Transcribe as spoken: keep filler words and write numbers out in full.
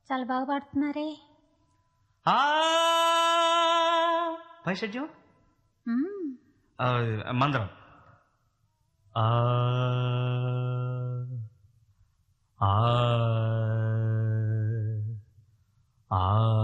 చాలా బాగా పాడుతున్నారే. ఆ పైషడ్యం మ్మ్. ఆ, మందరం ఆ ఆ ఆ